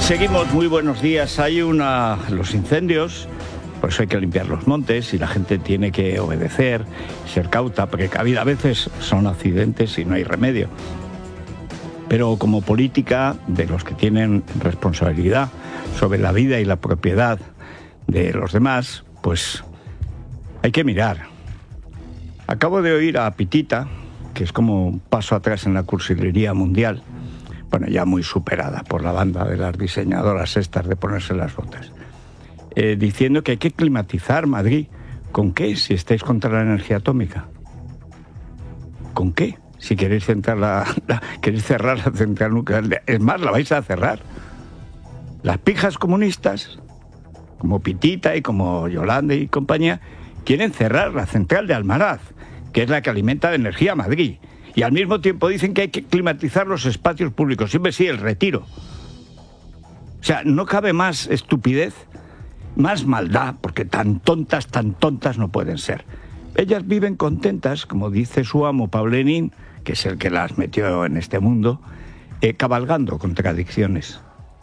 Seguimos, muy buenos días. Los incendios, por eso hay que limpiar los montes y la gente tiene que obedecer, ser cauta, precavida. A veces son accidentes y no hay remedio. Pero como política de los que tienen responsabilidad sobre la vida y la propiedad de los demás, pues hay que mirar. Acabo de oír a Pitita, que es como un paso atrás en la cursilería mundial, bueno, ya muy superada por la banda de las diseñadoras estas de ponerse las botas, diciendo que hay que climatizar Madrid. ¿Con qué? Si estáis contra la energía atómica. ¿Con qué? Si queréis queréis cerrar la central nuclear. Es más, la vais a cerrar. Las pijas comunistas, como Pitita y como Yolanda y compañía, quieren cerrar la central de Almaraz, que es la que alimenta de energía a Madrid. Y al mismo tiempo dicen que hay que climatizar los espacios públicos. Siempre sí, el Retiro. O sea, no cabe más estupidez, más maldad, porque tan tontas no pueden ser. Ellas viven contentas, como dice su amo Pablo Lenin, que es el que las metió en este mundo, cabalgando contradicciones.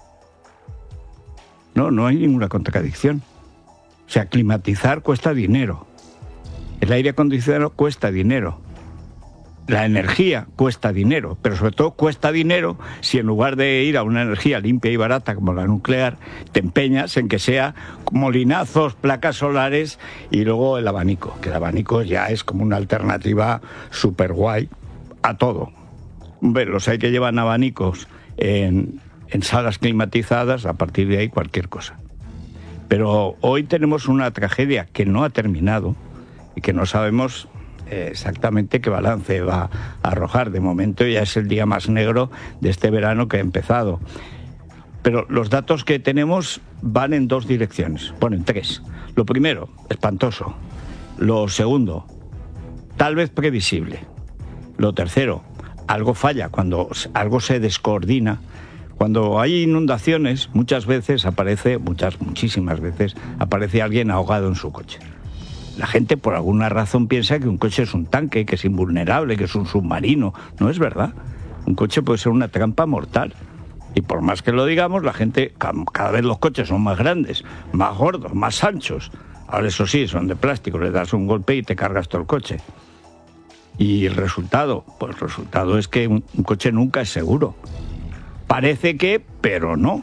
No hay ninguna contradicción. O sea, climatizar cuesta dinero. El aire acondicionado cuesta dinero. La energía cuesta dinero, pero sobre todo cuesta dinero si en lugar de ir a una energía limpia y barata como la nuclear, te empeñas en que sea molinazos, placas solares y luego el abanico, que el abanico ya es como una alternativa súper guay a todo. Hombre, los hay que llevan abanicos en salas climatizadas, a partir de ahí cualquier cosa. Pero hoy tenemos una tragedia que no ha terminado y que no sabemos exactamente qué balance va a arrojar. De momento ya es el día más negro de este verano que ha empezado. Pero los datos que tenemos van en dos direcciones, bueno, en tres. Lo primero, espantoso. Lo segundo, tal vez previsible. Lo tercero, algo falla, cuando algo se descoordina. Cuando hay inundaciones, muchísimas veces, aparece alguien ahogado en su coche. La gente por alguna razón piensa que un coche es un tanque, que es invulnerable, que es un submarino. No es verdad. Un coche puede ser una trampa mortal. Y por más que lo digamos, la gente, cada vez los coches son más grandes, más gordos, más anchos. Ahora eso sí, son de plástico, le das un golpe y te cargas todo el coche. ¿Y el resultado? Pues el resultado es que un coche nunca es seguro. Parece que, pero no.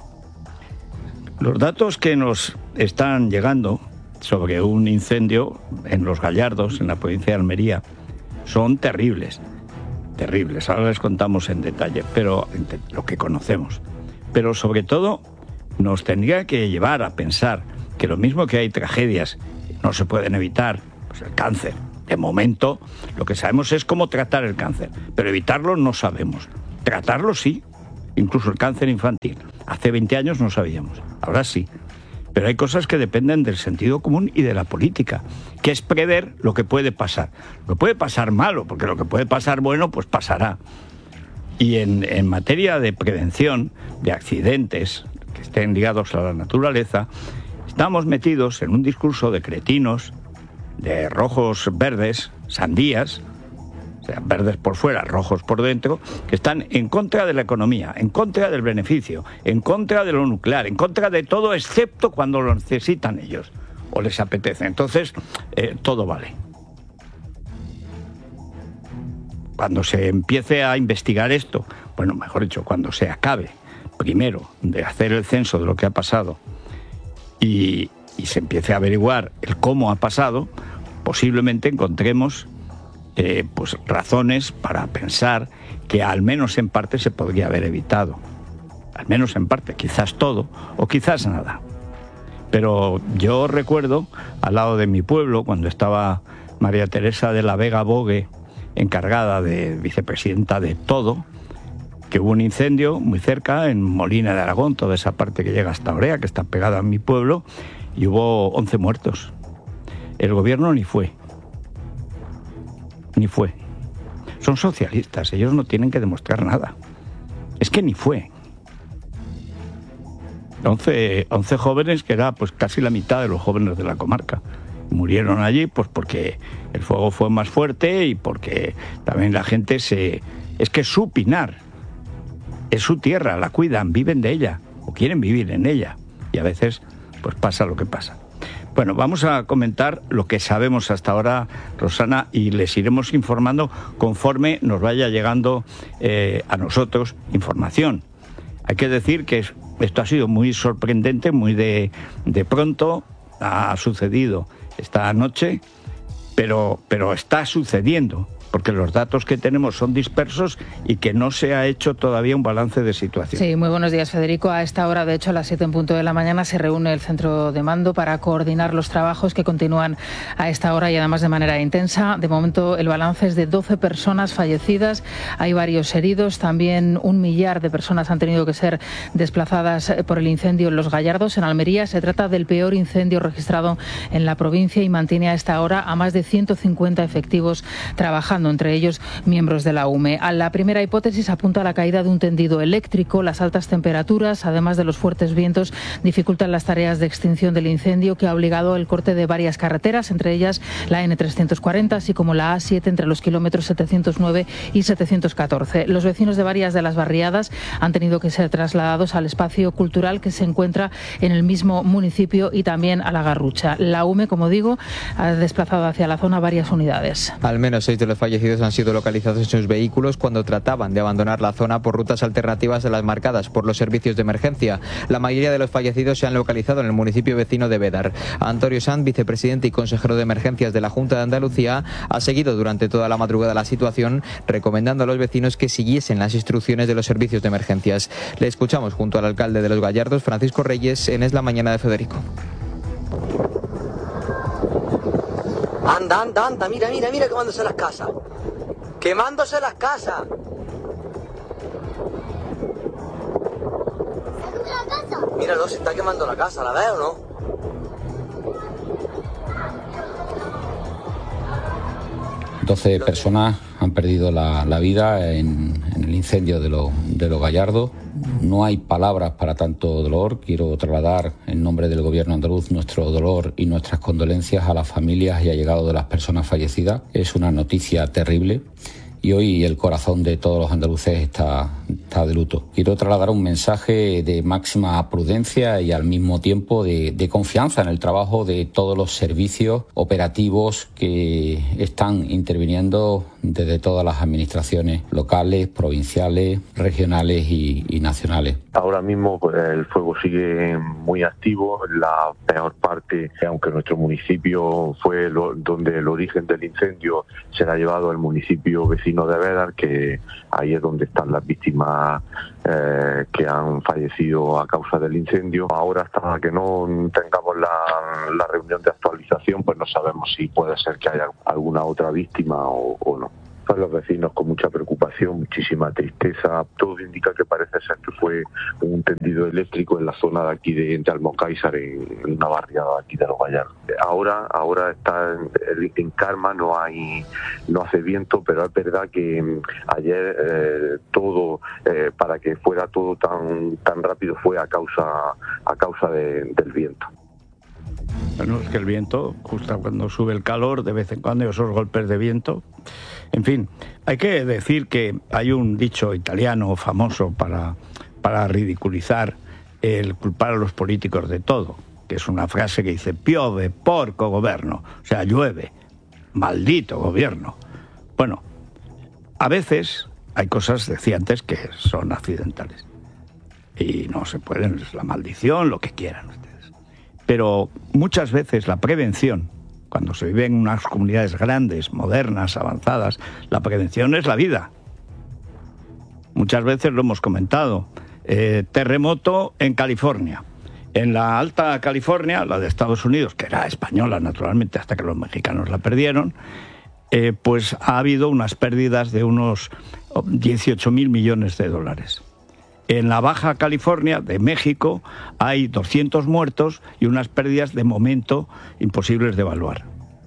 Los datos que nos están llegando sobre un incendio en Los Gallardos, en la provincia de Almería, son terribles. Terribles. Ahora les contamos en detalle, pero lo que conocemos. Pero sobre todo nos tendría que llevar a pensar que lo mismo que hay tragedias no se pueden evitar, pues el cáncer. De momento, lo que sabemos es cómo tratar el cáncer, pero evitarlo no sabemos. Tratarlo sí, incluso el cáncer infantil. Hace 20 años no sabíamos, ahora sí. Pero hay cosas que dependen del sentido común y de la política, que es prever lo que puede pasar. Lo que puede pasar malo, porque lo que puede pasar bueno, pues pasará. Y en materia de prevención de accidentes que estén ligados a la naturaleza, estamos metidos en un discurso de cretinos, de rojos verdes, sandías, o sea, verdes por fuera, rojos por dentro, que están en contra de la economía, en contra del beneficio, en contra de lo nuclear, en contra de todo excepto cuando lo necesitan ellos o les apetece. Entonces, todo vale. Cuando se empiece a investigar esto, bueno, mejor dicho, cuando se acabe primero de hacer el censo de lo que ha pasado y se empiece a averiguar el cómo ha pasado, posiblemente encontremos pues razones para pensar que al menos en parte se podría haber evitado. Al menos en parte, quizás todo o quizás nada. Pero yo recuerdo, al lado de mi pueblo, cuando estaba María Teresa de la Vega Bogue, encargada de vicepresidenta de todo, que hubo un incendio muy cerca, en Molina de Aragón, toda esa parte que llega hasta Orea, que está pegada a mi pueblo, y hubo 11 muertos. El gobierno ni fue. Ni fue. Son socialistas, ellos no tienen que demostrar nada. Es que ni fue. 11 jóvenes, que era pues casi la mitad de los jóvenes de la comarca. Murieron allí pues porque el fuego fue más fuerte y porque también la gente es que es su pinar, es su tierra, la cuidan, viven de ella. o quieren vivir en ella. Y a veces pues pasa lo que pasa. Bueno, vamos a comentar lo que sabemos hasta ahora, Rosana, y les iremos informando conforme nos vaya llegando a nosotros información. Hay que decir que esto ha sido muy sorprendente, muy de pronto, ha sucedido esta noche, pero está sucediendo, porque los datos que tenemos son dispersos y que no se ha hecho todavía un balance de situación. Sí, muy buenos días, Federico. A esta hora, de hecho, a las 7 en punto de la mañana, se reúne el centro de mando para coordinar los trabajos que continúan a esta hora y además de manera intensa. De momento, el balance es de 12 personas fallecidas, hay varios heridos, también 1 millar de personas han tenido que ser desplazadas por el incendio en Los Gallardos, en Almería. Se trata del peor incendio registrado en la provincia y mantiene a esta hora a más de 150 efectivos trabajando, entre ellos miembros de la UME. A la primera hipótesis apunta a la caída de un tendido eléctrico. Las altas temperaturas, además de los fuertes vientos, dificultan las tareas de extinción del incendio, que ha obligado el corte de varias carreteras, entre ellas la N340, así como la A7 entre los kilómetros 709 y 714. Los vecinos de varias de las barriadas han tenido que ser trasladados al espacio cultural que se encuentra en el mismo municipio y también a la Garrucha. La UME, como digo, ha desplazado hacia la zona varias unidades. Al menos 6 de los fallecidos han sido localizados en sus vehículos cuando trataban de abandonar la zona por rutas alternativas a las marcadas por los servicios de emergencia. La mayoría de los fallecidos se han localizado en el municipio vecino de Bédar. Antonio Sanz, vicepresidente y consejero de emergencias de la Junta de Andalucía, ha seguido durante toda la madrugada la situación, recomendando a los vecinos que siguiesen las instrucciones de los servicios de emergencias. Le escuchamos junto al alcalde de Los Gallardos, Francisco Reyes, en Es la Mañana de Federico. Anda, mira, quemándose las casas. ¡Quemándose las casas! Míralo, se está quemando la casa, ¿la ves o no? 12 personas han perdido la vida en el incendio de Los Gallardos. No hay palabras para tanto dolor. Quiero trasladar en nombre del Gobierno andaluz nuestro dolor y nuestras condolencias a las familias y allegados de las personas fallecidas. Es una noticia terrible y hoy el corazón de todos los andaluces está de luto. Quiero trasladar un mensaje de máxima prudencia y al mismo tiempo de confianza en el trabajo de todos los servicios operativos que están interviniendo desde todas las administraciones locales, provinciales, regionales y nacionales. Ahora mismo pues, el fuego sigue muy activo. La peor parte, aunque nuestro municipio fue donde el origen del incendio, se la ha llevado el municipio vecino de Bédar, que ahí es donde están las víctimas que han fallecido a causa del incendio. Ahora, hasta que no tengamos la reunión de actualización, pues no sabemos si puede ser que haya alguna otra víctima o no. Pues los vecinos con mucha preocupación, muchísima tristeza. Todo indica que parece ser que fue un tendido eléctrico en la zona de aquí de Almocáizar, en una barriada aquí de Los Gallardos. Ahora está en calma, no hace viento, pero es verdad que ayer todo, para que fuera todo tan rápido, fue a causa del viento. Bueno, es que el viento, justo cuando sube el calor, de vez en cuando hay esos golpes de viento. En fin, hay que decir que hay un dicho italiano famoso para ridiculizar el culpar a los políticos de todo, que es una frase que dice: piove, porco governo, o sea, llueve, maldito gobierno. Bueno, a veces hay cosas, decía antes, que son accidentales y no se pueden, es la maldición, lo que quieran ustedes. Pero muchas veces la prevención, cuando se vive en unas comunidades grandes, modernas, avanzadas, la prevención es la vida. Muchas veces lo hemos comentado. Terremoto en California. En la Alta California, la de Estados Unidos, que era española naturalmente hasta que los mexicanos la perdieron, pues ha habido unas pérdidas de unos 18.000 millones de dólares. En la Baja California de México hay 200 muertos y unas pérdidas de momento imposibles de evaluar.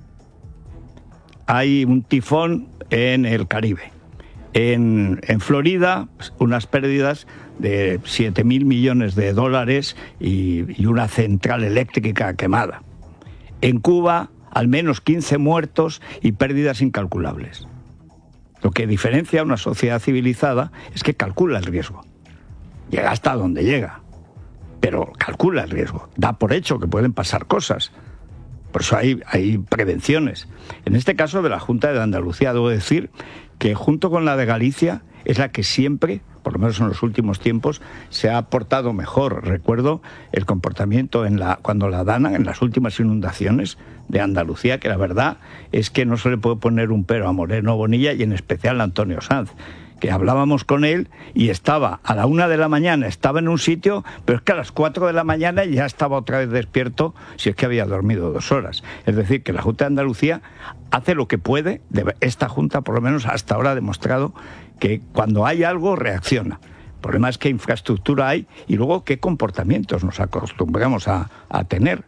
Hay un tifón en el Caribe. En Florida, unas pérdidas de 7.000 millones de dólares y una central eléctrica quemada. En Cuba, al menos 15 muertos y pérdidas incalculables. Lo que diferencia a una sociedad civilizada es que calcula el riesgo. Llega hasta donde llega. pero calcula el riesgo, da por hecho que pueden pasar cosas. Por eso hay prevenciones. En este caso de la Junta de Andalucía, debo decir que junto con la de Galicia es la que siempre, por lo menos en los últimos tiempos, se ha portado mejor. Recuerdo el comportamiento cuando la Dana, en las últimas inundaciones de Andalucía, que la verdad es que no se le puede poner un pero a Moreno Bonilla y en especial a Antonio Sanz, que hablábamos con él y estaba a la 1 de la mañana, estaba en un sitio, pero es que a las 4 de la mañana ya estaba otra vez despierto, si es que había dormido 2 horas. Es decir, que la Junta de Andalucía hace lo que puede. Esta Junta, por lo menos hasta ahora, ha demostrado que cuando hay algo reacciona. El problema es qué infraestructura hay y luego qué comportamientos nos acostumbramos a tener.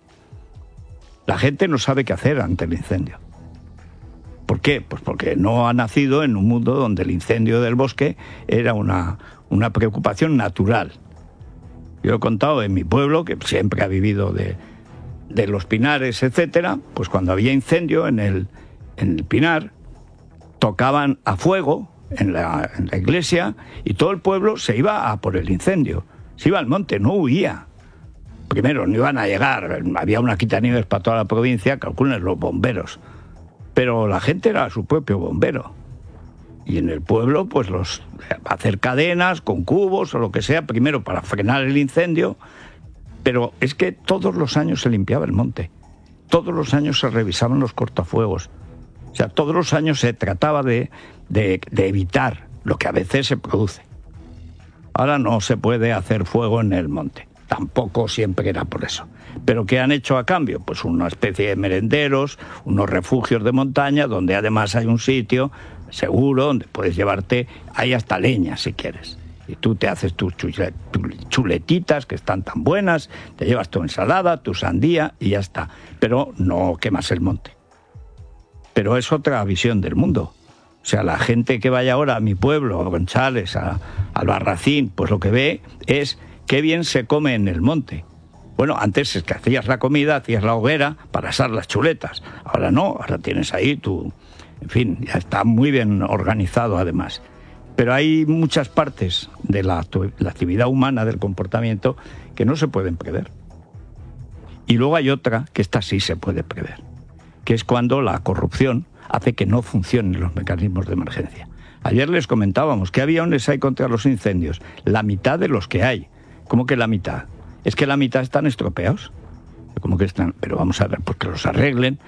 La gente no sabe qué hacer ante el incendio. ¿Por qué? Pues porque no ha nacido en un mundo donde el incendio del bosque era una preocupación natural. Yo he contado en mi pueblo, que siempre ha vivido de los pinares, etcétera, pues cuando había incendio en el pinar, tocaban a fuego en la iglesia y todo el pueblo se iba a por el incendio. Se iba al monte, no huía. Primero, no iban a llegar, había una quitanieves para toda la provincia, calculen los bomberos. Pero la gente era su propio bombero. Y en el pueblo, pues hacer cadenas con cubos o lo que sea, primero para frenar el incendio. Pero es que todos los años se limpiaba el monte. Todos los años se revisaban los cortafuegos. O sea, todos los años se trataba de evitar lo que a veces se produce. Ahora no se puede hacer fuego en el monte. Tampoco siempre era por eso. ¿Pero qué han hecho a cambio? Pues una especie de merenderos, unos refugios de montaña, donde además hay un sitio seguro, donde puedes llevarte, hay hasta leña si quieres. Y tú te haces tus chuletitas, que están tan buenas, te llevas tu ensalada, tu sandía y ya está. Pero no quemas el monte. Pero es otra visión del mundo. O sea, la gente que vaya ahora a mi pueblo, a González, a Albarracín, pues lo que ve es qué bien se come en el monte. Bueno, antes es que hacías la comida, hacías la hoguera para asar las chuletas. Ahora no, ahora tienes ahí tu... En fin, ya está muy bien organizado además. Pero hay muchas partes de la actividad humana, del comportamiento, que no se pueden prever. Y luego hay otra, que esta sí se puede prever, que es cuando la corrupción hace que no funcionen los mecanismos de emergencia. Ayer les comentábamos qué aviones hay contra los incendios. La mitad de los que hay. ¿Cómo que la mitad? Es que la mitad están estropeados. ¿Cómo que están? Pero vamos a ver, pues que los arreglen.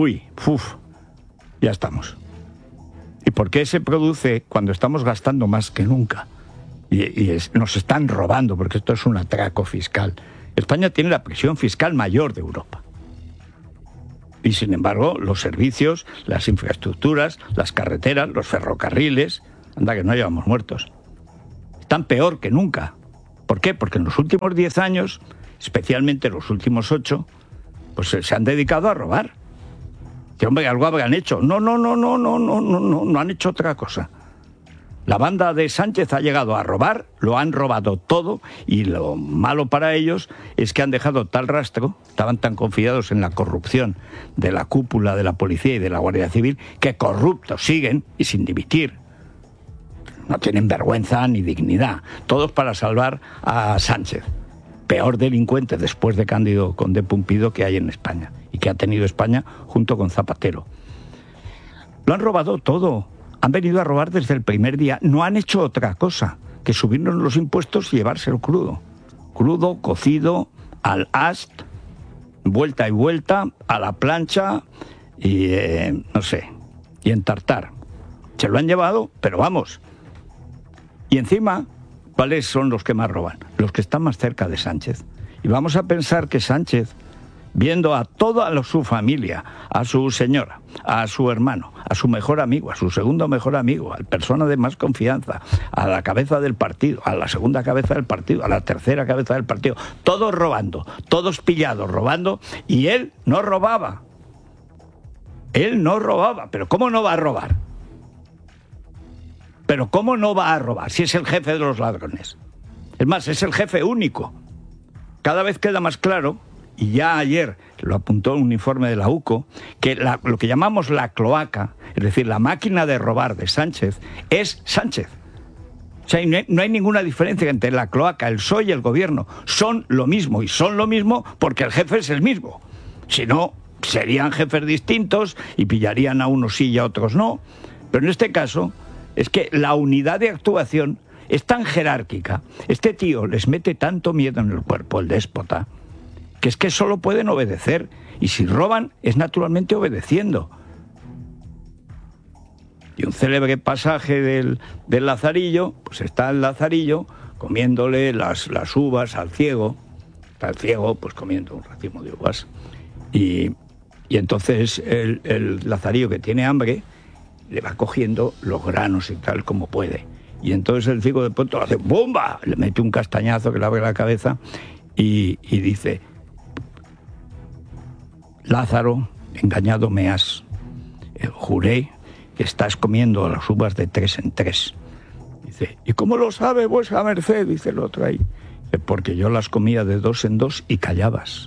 Ya estamos. ¿Y por qué se produce cuando estamos gastando más que nunca? Nos están robando, porque esto es un atraco fiscal. España tiene la presión fiscal mayor de Europa. Y sin embargo, los servicios, las infraestructuras, las carreteras, los ferrocarriles, anda que no llevamos muertos, están peor que nunca. ¿Por qué? Porque en los últimos 10 años, especialmente en los últimos 8, pues se han dedicado a robar. Que hombre, algo habrán hecho. No han hecho otra cosa. La banda de Sánchez ha llegado a robar, lo han robado todo, y lo malo para ellos es que han dejado tal rastro, estaban tan confiados en la corrupción de la cúpula de la policía y de la Guardia Civil, que corruptos siguen y sin dimitir. No tienen vergüenza ni dignidad. Todos para salvar a Sánchez. Peor delincuente después de Cándido Conde Pumpido que hay en España. Y que ha tenido España junto con Zapatero. Lo han robado todo. Han venido a robar desde el primer día. No han hecho otra cosa que subirnos los impuestos y llevárselo crudo. Crudo, cocido, al ast, vuelta y vuelta, a la plancha y y en tartar. Se lo han llevado, pero vamos. Y encima, ¿cuáles son los que más roban? Los que están más cerca de Sánchez. Y vamos a pensar que Sánchez, viendo a toda su familia, a su señora, a su hermano, a su mejor amigo, a su segundo mejor amigo, a la persona de más confianza, a la cabeza del partido, a la segunda cabeza del partido, a la tercera cabeza del partido, todos robando, todos pillados robando, y él no robaba. Él no robaba, pero ¿cómo no va a robar? Pero ¿cómo no va a robar si es el jefe de los ladrones? Es más, es el jefe único. Cada vez queda más claro, y ya ayer lo apuntó un informe de la UCO, que lo que llamamos la cloaca, es decir, la máquina de robar de Sánchez, es Sánchez. O sea, no hay ninguna diferencia entre la cloaca, el PSOE y el gobierno. Son lo mismo, y son lo mismo porque el jefe es el mismo. Si no, serían jefes distintos y pillarían a unos sí y a otros no. Pero en este caso es que la unidad de actuación es tan jerárquica. Este tío les mete tanto miedo en el cuerpo, el déspota, que es que solo pueden obedecer. Y si roban, es naturalmente obedeciendo. Y un célebre pasaje del Lazarillo, pues está el Lazarillo comiéndole las uvas al ciego. Está el ciego pues comiendo un racimo de uvas. Y entonces el Lazarillo, que tiene hambre, le va cogiendo los granos y tal como puede. Y entonces el ciego de pronto hace ¡bomba! Le mete un castañazo que le abre la cabeza y dice: Lázaro, engañado me has. Juré que estás comiendo las uvas de 3 en 3. Dice: ¿y cómo lo sabe vuestra merced? Dice el otro ahí. Porque yo las comía de 2 en 2 y callabas.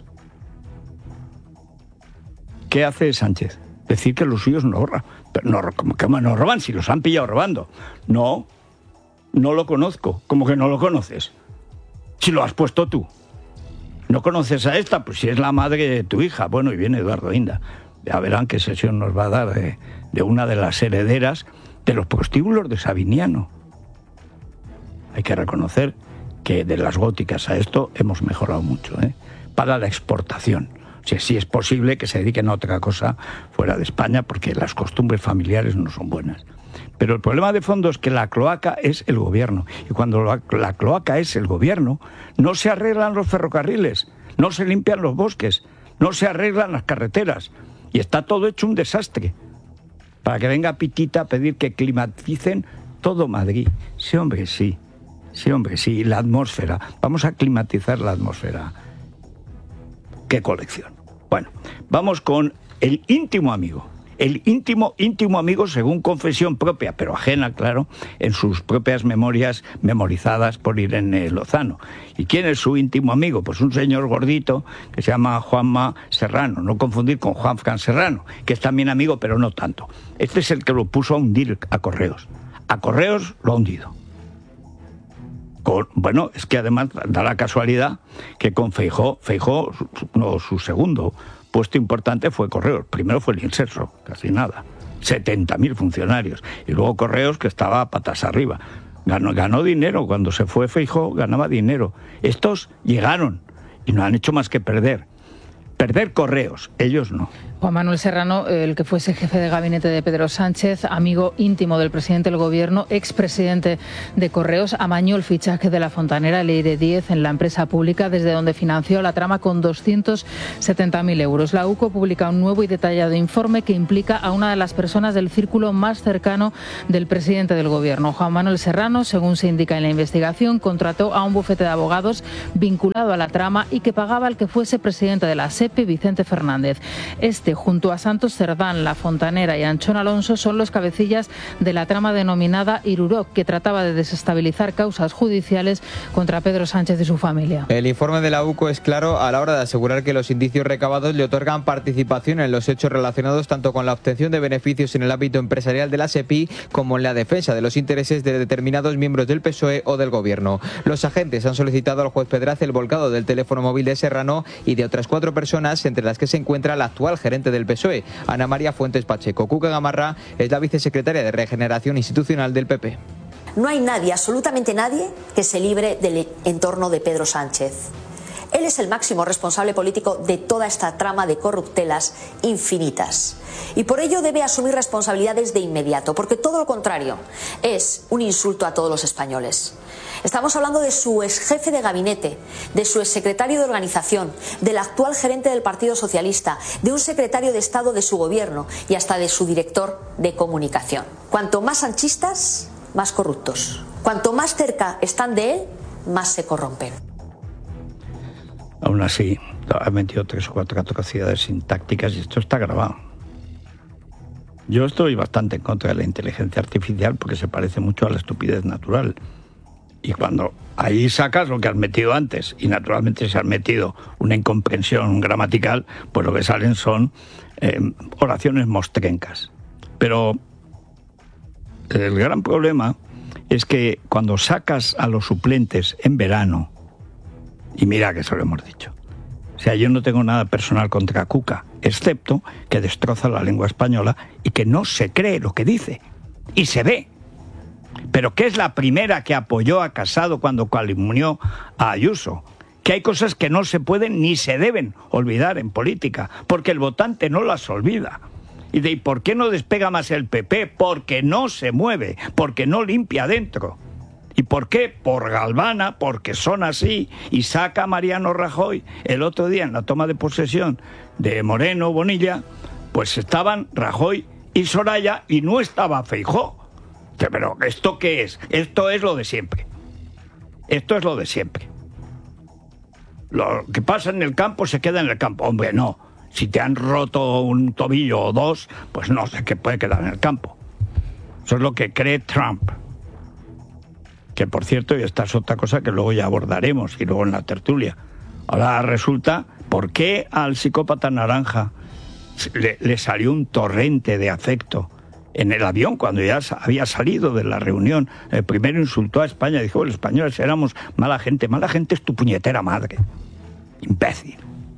¿Qué hace Sánchez? Decir que los suyos no roban. ¿Cómo no roban si los han pillado robando? No lo conozco. ¿Cómo que no lo conoces? Si lo has puesto tú. ¿No conoces a esta? Pues si es la madre de tu hija. Bueno, y viene Eduardo Inda. Ya verán qué sesión nos va a dar de una de las herederas de los prostíbulos de Sabiniano. Hay que reconocer que de las góticas a esto hemos mejorado mucho, para la exportación. O sea, sí es posible que se dediquen a otra cosa fuera de España porque las costumbres familiares no son buenas. Pero el problema de fondo es que la cloaca es el gobierno. Y cuando la cloaca es el gobierno, no se arreglan los ferrocarriles, no se limpian los bosques, no se arreglan las carreteras. Y está todo hecho un desastre. Para que venga Pitita a pedir que climaticen todo Madrid. Sí, hombre, sí. Sí, hombre, sí. La atmósfera. Vamos a climatizar la atmósfera. ¡Qué colección! Bueno, vamos con el íntimo amigo. El íntimo amigo, según confesión propia, pero ajena, claro, en sus propias memorias memorizadas por Irene Lozano. ¿Y quién es su íntimo amigo? Pues un señor gordito que se llama Juanma Serrano, no confundir con Juanfran Serrano, que es también amigo, pero no tanto. Este es el que lo puso a hundir a Correos. A Correos lo ha hundido. Bueno, es que además da la casualidad que con Feijóo, su segundo puesto importante fue Correos. Primero fue el Inserso, casi nada. 70.000 funcionarios. Y luego Correos, que estaba a patas arriba. Ganó dinero. Cuando se fue Feijóo, ganaba dinero. Estos llegaron y no han hecho más que perder. Perder Correos, ellos no. Juan Manuel Serrano, el que fuese jefe de gabinete de Pedro Sánchez, amigo íntimo del presidente del gobierno, expresidente de Correos, amañó el fichaje de la fontanera Leire Díez en la empresa pública, desde donde financió la trama con 270.000 euros. La UCO publica un nuevo y detallado informe que implica a una de las personas del círculo más cercano del presidente del gobierno. Juan Manuel Serrano, según se indica en la investigación, contrató a un bufete de abogados vinculado a la trama y que pagaba al que fuese presidente de la SEPI, Vicente Fernández. Junto a Santos Cerdán, La Fontanera y Anchón Alonso, son los cabecillas de la trama denominada Iruroc, que trataba de desestabilizar causas judiciales contra Pedro Sánchez y su familia. El informe de la UCO es claro a la hora de asegurar que los indicios recabados le otorgan participación en los hechos relacionados tanto con la obtención de beneficios en el ámbito empresarial de la SEPI como en la defensa de los intereses de determinados miembros del PSOE o del Gobierno. Los agentes han solicitado al juez Pedraz el volcado del teléfono móvil de Serrano y de otras 4 personas, entre las que se encuentra la actual gerente del PSOE, Ana María Fuentes Pacheco. Cuca Gamarra es la vicesecretaria de Regeneración Institucional del PP. No hay nadie, absolutamente nadie, que se libre del entorno de Pedro Sánchez. Él es el máximo responsable político de toda esta trama de corruptelas infinitas. Y por ello debe asumir responsabilidades de inmediato, porque todo lo contrario es un insulto a todos los españoles. Estamos hablando de su ex jefe de gabinete, de su ex secretario de organización, del actual gerente del Partido Socialista, de un secretario de Estado de su gobierno y hasta de su director de comunicación. Cuanto más sanchistas, más corruptos. Cuanto más cerca están de él, más se corrompen. Aún así, ha metido 3 o 4 atrocidades sintácticas y esto está grabado. Yo estoy bastante en contra de la inteligencia artificial porque se parece mucho a la estupidez natural. Y cuando ahí sacas lo que has metido antes y naturalmente se has metido una incomprensión gramatical, pues lo que salen son oraciones mostrencas. Pero el gran problema es que cuando sacas a los suplentes en verano, y mira que eso lo hemos dicho, o sea, yo no tengo nada personal contra Cuca, excepto que destroza la lengua española y que no se cree lo que dice, y se ve. Pero que es la primera que apoyó a Casado cuando calumnió a Ayuso, que hay cosas que no se pueden ni se deben olvidar en política, porque el votante no las olvida. ¿Y por qué no despega más el PP? Porque no se mueve, porque no limpia adentro. ¿Y por qué? Por Galvana, porque son así. Y saca a Mariano Rajoy. El otro día, en la toma de posesión de Moreno Bonilla, pues estaban Rajoy y Soraya y no estaba Feijóo. Pero ¿esto qué es? Esto es lo de siempre. Esto es lo de siempre. Lo que pasa en el campo se queda en el campo. Hombre, no. Si te han roto un tobillo o dos, pues no sé qué puede quedar en el campo. Eso es lo que cree Trump. Que por cierto, y esta es otra cosa que luego ya abordaremos, y luego en la tertulia. Ahora resulta, ¿por qué al psicópata naranja le salió un torrente de afecto en el avión cuando ya había salido de la reunión? El primero insultó a España, dijo, los españoles éramos mala gente es tu puñetera madre. Imbécil.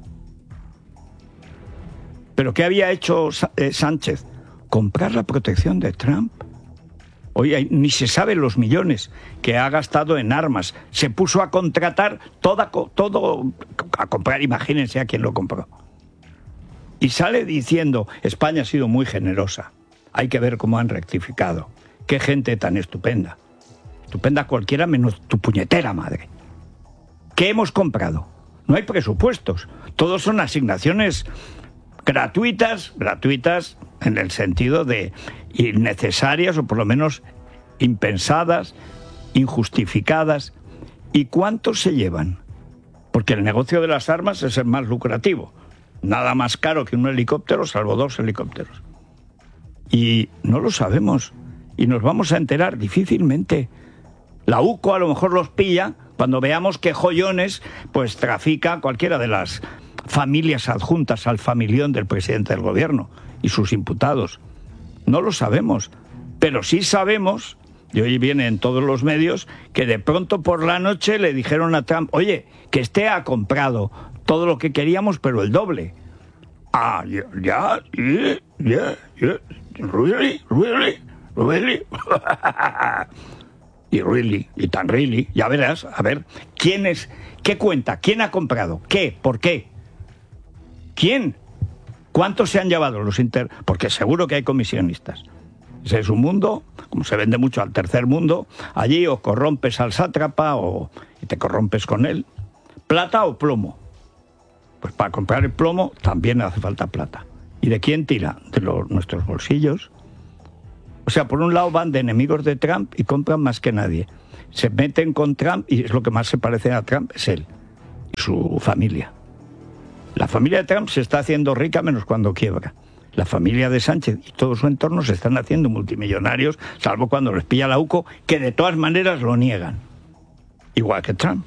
¿Pero qué había hecho Sánchez? Comprar la protección de Trump. Oye, ni se sabe los millones que ha gastado en armas. Se puso a contratar todo a comprar, imagínense a quién lo compró. Y sale diciendo, España ha sido muy generosa. Hay que ver cómo han rectificado. Qué gente tan estupenda. Estupenda cualquiera menos tu puñetera madre. ¿Qué hemos comprado? No hay presupuestos. Todos son asignaciones gratuitas en el sentido de innecesarias o por lo menos impensadas, injustificadas. ¿Y cuántos se llevan? Porque el negocio de las armas es el más lucrativo. Nada más caro que un helicóptero, salvo 2 helicópteros. Y no lo sabemos. Y nos vamos a enterar difícilmente. La UCO a lo mejor los pilla cuando veamos que Joyones pues trafica cualquiera de las familias adjuntas al familión del presidente del gobierno y sus imputados. No lo sabemos, pero sí sabemos, y hoy viene en todos los medios, que de pronto por la noche le dijeron a Trump, oye, que este ha comprado todo lo que queríamos, pero el doble. Ah, ya, really. Y tan really, ya verás, a ver, ¿qué cuenta? ¿Quién ha comprado? ¿Qué? ¿Por qué? ¿Quién? ¿Cuántos se han llevado los Porque seguro que hay comisionistas. Ese es un mundo, como se vende mucho al tercer mundo, allí o corrompes al sátrapa y te corrompes con él. ¿Plata o plomo? Pues para comprar el plomo también hace falta plata. ¿Y de quién tira? De nuestros bolsillos. O sea, por un lado van de enemigos de Trump y compran más que nadie. Se meten con Trump y es lo que más se parece a Trump, es él y su familia. La familia de Trump se está haciendo rica menos cuando quiebra. La familia de Sánchez y todo su entorno se están haciendo multimillonarios, salvo cuando les pilla la UCO, que de todas maneras lo niegan. Igual que Trump.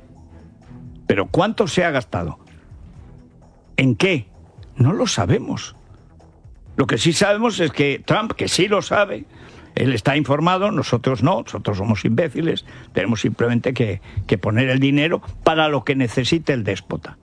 Pero ¿cuánto se ha gastado? ¿En qué? No lo sabemos. Lo que sí sabemos es que Trump, que sí lo sabe, él está informado, nosotros no, nosotros somos imbéciles, tenemos simplemente que poner el dinero para lo que necesite el déspota.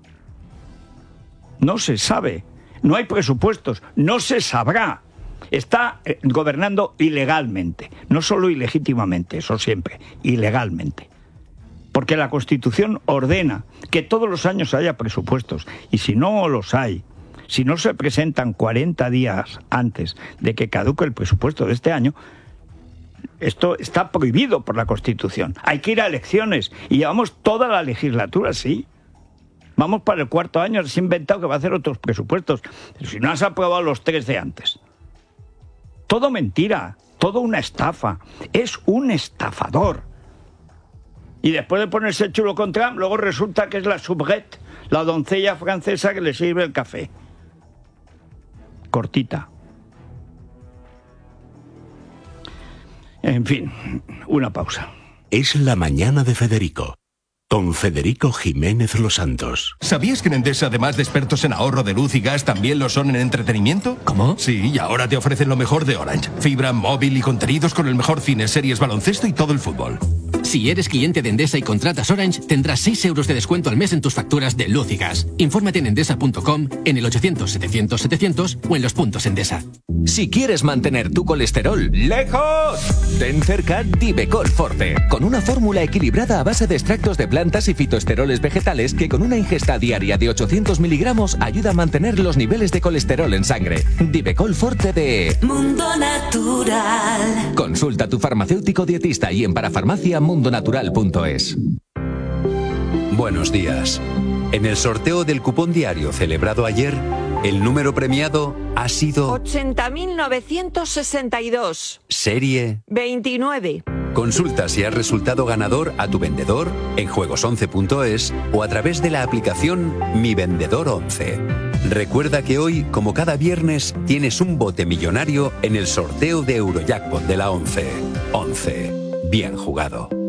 No se sabe, no hay presupuestos, no se sabrá. Está gobernando ilegalmente, no solo ilegítimamente, eso siempre, ilegalmente. Porque la Constitución ordena que todos los años haya presupuestos, y si no los hay, si no se presentan 40 días antes de que caduque el presupuesto de este año, esto está prohibido por la Constitución. Hay que ir a elecciones, y llevamos toda la legislatura así. Vamos para el 4º año, se ha inventado que va a hacer otros presupuestos. Pero si no has aprobado los 3 de antes. Todo mentira, todo una estafa. Es un estafador. Y después de ponerse chulo con Trump, luego resulta que es la soubrette, la doncella francesa que le sirve el café. Cortita. En fin, una pausa. Es la mañana de Federico, con Federico Jiménez Los Santos. ¿Sabías que en Endesa, además de expertos en ahorro de luz y gas, también lo son en entretenimiento? ¿Cómo? Sí, y ahora te ofrecen lo mejor de Orange. Fibra, móvil y contenidos con el mejor cine, series, baloncesto y todo el fútbol. Si eres cliente de Endesa y contratas Orange, tendrás 6 euros de descuento al mes en tus facturas de luz y gas. Infórmate en endesa.com, en el 800-700-700 o en los puntos Endesa. Si quieres mantener tu colesterol lejos, ten cerca Divecol Forte, con una fórmula equilibrada a base de extractos de plantas y fitoesteroles vegetales que con una ingesta diaria de 800 miligramos ayuda a mantener los niveles de colesterol en sangre. Divecol Forte de Mundo Natural. Consulta a tu farmacéutico dietista y en parafarmacia mundonatural.es. Buenos días. En el sorteo del cupón diario celebrado ayer, el número premiado ha sido 80.962. Serie 29. Consulta si has resultado ganador a tu vendedor en juegos11.es o a través de la aplicación Mi Vendedor 11. Recuerda que hoy, como cada viernes, tienes un bote millonario en el sorteo de Eurojackpot de la 11. 11. Bien jugado.